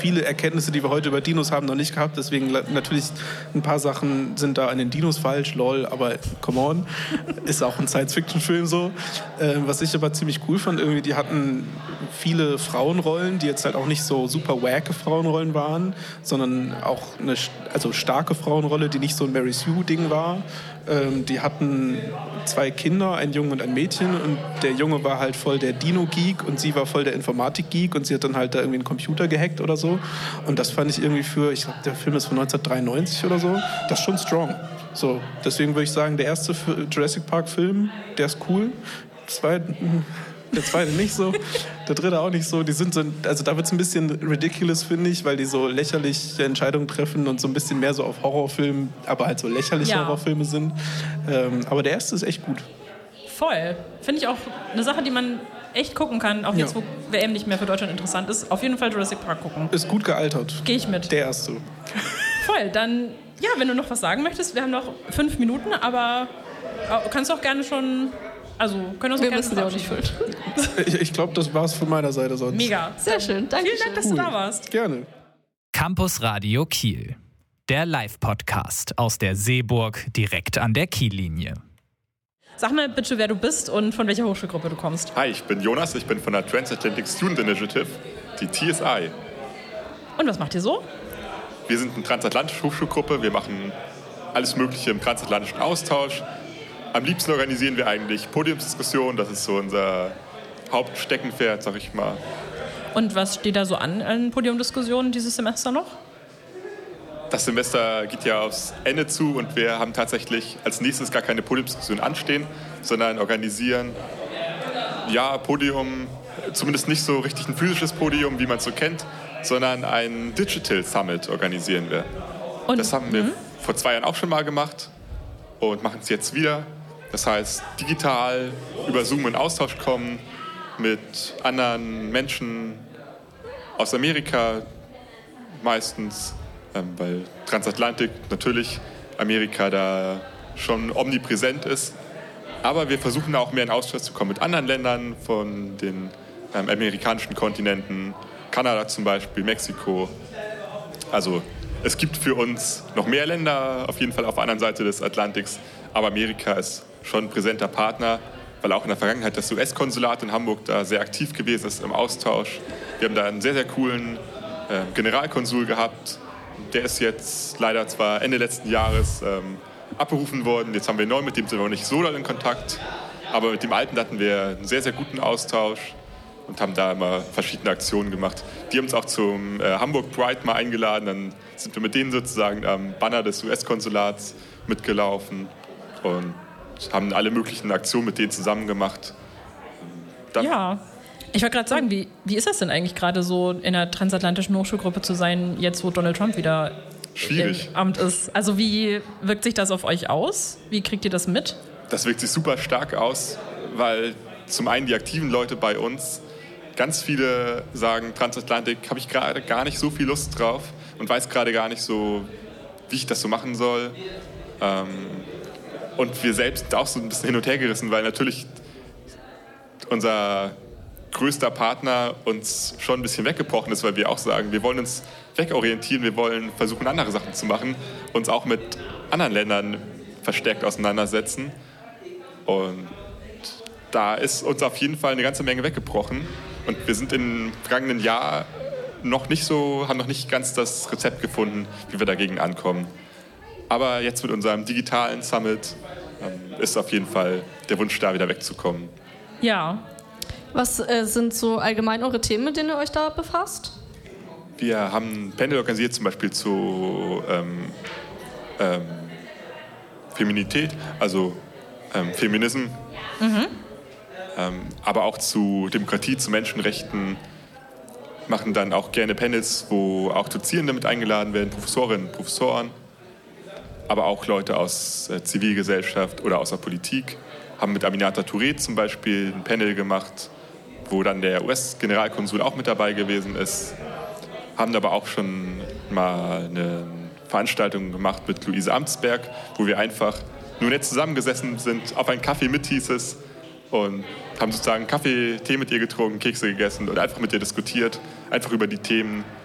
viele Erkenntnisse, die wir heute über Dinos haben, noch nicht gehabt. Deswegen natürlich ein paar Sachen sind da an den Dinos falsch, lol, aber come on, ist auch ein Science-Fiction-Film so. Was ich aber ziemlich cool fand, irgendwie, die hatten viele Frauenrollen, die jetzt halt auch nicht so super wacke Frauenrollen waren, sondern auch eine starke Frauenrolle, die nicht so ein Mary Sue-Ding war. Die hatten 2 Kinder, einen Jungen und ein Mädchen, und der Junge war halt voll der Dino-Geek und sie war voll der Informatik-Geek und sie hat dann halt da irgendwie einen Computer gehackt oder so. Und das fand ich irgendwie ich glaube, der Film ist von 1993 oder so, das ist schon strong. So, deswegen würde ich sagen, der erste Jurassic Park-Film, der ist cool. Der zweite nicht so, der dritte auch nicht so. Also da wird es ein bisschen ridiculous, finde ich, weil die so lächerliche Entscheidungen treffen und so ein bisschen mehr so auf Horrorfilme, aber halt so lächerliche Horrorfilme sind. Aber der erste ist echt gut. Voll. Finde ich auch eine Sache, die man echt gucken kann, auch jetzt, wo WM nicht mehr für Deutschland interessant ist. Auf jeden Fall Jurassic Park gucken. Ist gut gealtert. Gehe ich mit. Der erste. Voll, dann, wenn du noch was sagen möchtest, wir haben noch 5 Minuten, aber kannst auch gerne schon... Also, können wir müssen sie auch nicht füllen. Ich glaube, das war's von meiner Seite sonst. Mega. Sehr schön. Danke. Vielen Dank, dass du da warst. Gerne. Campus Radio Kiel. Der Live-Podcast aus der Seeburg direkt an der Kiellinie. Sag mal bitte, wer du bist und von welcher Hochschulgruppe du kommst. Hi, ich bin Jonas. Ich bin von der Transatlantic Student Initiative, die TSI. Und was macht ihr so? Wir sind eine transatlantische Hochschulgruppe. Wir machen alles Mögliche im transatlantischen Austausch. Am liebsten organisieren wir eigentlich Podiumsdiskussionen. Das ist so unser Hauptsteckenpferd, sag ich mal. Und was steht da so an Podiumdiskussionen dieses Semester noch? Das Semester geht ja aufs Ende zu und wir haben tatsächlich als nächstes gar keine Podiumsdiskussion anstehen, sondern organisieren Podium, zumindest nicht so richtig ein physisches Podium, wie man es so kennt, sondern ein Digital Summit organisieren wir. Und das haben wir vor 2 Jahren auch schon mal gemacht und machen es jetzt wieder. Das heißt, digital über Zoom in Austausch kommen mit anderen Menschen aus Amerika meistens, weil Transatlantik natürlich Amerika da schon omnipräsent ist. Aber wir versuchen auch mehr in Austausch zu kommen mit anderen Ländern von den amerikanischen Kontinenten, Kanada zum Beispiel, Mexiko. Also es gibt für uns noch mehr Länder, auf jeden Fall auf der anderen Seite des Atlantiks, aber Amerika ist schon ein präsenter Partner, weil auch in der Vergangenheit das US-Konsulat in Hamburg da sehr aktiv gewesen ist im Austausch. Wir haben da einen sehr, sehr coolen Generalkonsul gehabt. Der ist jetzt leider zwar Ende letzten Jahres abberufen worden. Jetzt haben wir neu, mit dem sind wir noch nicht so doll in Kontakt. Aber mit dem Alten hatten wir einen sehr, sehr guten Austausch und haben da immer verschiedene Aktionen gemacht. Die haben uns auch zum Hamburg Pride mal eingeladen. Dann sind wir mit denen sozusagen am Banner des US-Konsulats mitgelaufen und haben alle möglichen Aktionen mit denen zusammen gemacht. Ich wollte gerade sagen, wie ist das denn eigentlich gerade so in der transatlantischen Hochschulgruppe zu sein, jetzt wo Donald Trump wieder schwierig im Amt ist? Also wie wirkt sich das auf euch aus? Wie kriegt ihr das mit? Das wirkt sich super stark aus, weil zum einen die aktiven Leute bei uns, ganz viele sagen, Transatlantik habe ich gerade gar nicht so viel Lust drauf und weiß gerade gar nicht so, wie ich das so machen soll. Und wir selbst sind auch so ein bisschen hin und her gerissen, weil natürlich unser größter Partner uns schon ein bisschen weggebrochen ist, weil wir auch sagen, wir wollen uns wegorientieren, wir wollen versuchen, andere Sachen zu machen, uns auch mit anderen Ländern verstärkt auseinandersetzen. Und da ist uns auf jeden Fall eine ganze Menge weggebrochen. Und wir sind im vergangenen Jahr haben noch nicht ganz das Rezept gefunden, wie wir dagegen ankommen. Aber jetzt mit unserem digitalen Summit ist auf jeden Fall der Wunsch da, wieder wegzukommen. Ja. Was sind so allgemein eure Themen, mit denen ihr euch da befasst? Wir haben ein Panel organisiert, zum Beispiel zu Feminität, also Feminism, aber auch zu Demokratie, zu Menschenrechten. Machen dann auch gerne Panels, wo auch Dozierende mit eingeladen werden, Professorinnen, Professoren, aber auch Leute aus Zivilgesellschaft oder aus der Politik. Haben mit Aminata Touré zum Beispiel ein Panel gemacht, wo dann der US-Generalkonsul auch mit dabei gewesen ist. Haben aber auch schon mal eine Veranstaltung gemacht mit Luise Amtsberg, wo wir einfach nur nett zusammengesessen sind, auf einen Kaffee mit hieß es, und haben sozusagen Kaffee, Tee mit ihr getrunken, Kekse gegessen und einfach mit ihr diskutiert, einfach über die Themen,